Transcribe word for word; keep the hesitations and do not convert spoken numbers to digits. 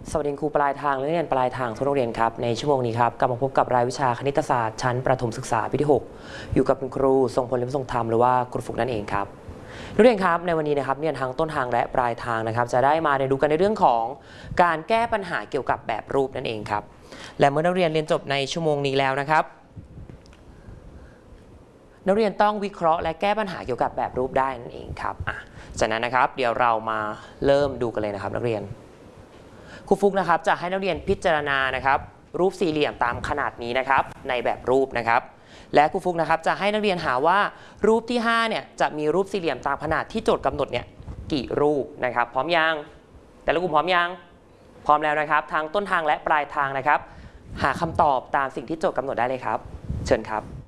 สวัสดีครูปลายทางและนักเรียนปลายทางทุกโรงเรียนครับในชั่วโมงนี้ครับกลับมาพบกับรายวิชาคณิตศาสตร์ชั้นประถมศึกษาปีที่หกอยู่กับคุณครูทรงพล ลิ้มทรงธรรมหรือว่าครูฟุกนั่นเองครับนักเรียนครับในวันนี้นะครับเรียนทางต้นทางและปลายทางนะครับจะได้มาเรียนรู้กันในเรื่องของการแก้ปัญหาเกี่ยวกับแบบรูปนั่นเองครับและเมื่อนักเรียนเรียนจบในชั่วโมงนี้แล้วนะครับนักเรียนต้องวิเคราะห์และแก้ปัญหาเกี่ยวกับแบบรูปได้นั่นเองครับอ่ะจากนั้นนะครับเดี๋ยวเรามาเริ่มดูกันเลยนะครับนักเรียนครูฟุกนะครับจะให้นักเรียนพิจารณานะครับรูปสี่เหลี่ยมตามขนาดนี้นะครับในแบบรูปนะครับและครูฟุกนะครับจะให้นักเรียนหาว่ารูปที่ห้าเนี่ยจะมีรูปสี่เหลี่ยมตามขนาดที่โจทย์กำหนดเนี่ยกี่รูปนะครับพร้อมยังแต่ละกลุ่มพร้อมยังพร้อมแล้วนะครับทั้งต้นทางและปลายทางนะครับหาคำตอบตามสิ่งที่โจทย์กำหนดได้เลยครับเชิญครับ